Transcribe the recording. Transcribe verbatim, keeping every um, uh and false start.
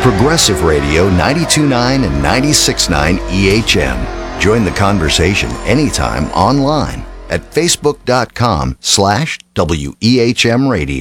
Progressive Radio ninety-two point nine and ninety-six point nine E H M. Join the conversation anytime online at facebook.com slash WEHM Radio.